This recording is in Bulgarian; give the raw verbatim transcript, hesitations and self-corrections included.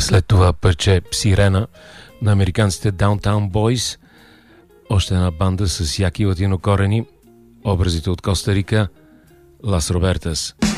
След това парче Сирена на американците Downtown Boys, още една банда с яки латинокорени, образите от Коста Рика, Лас Робертас.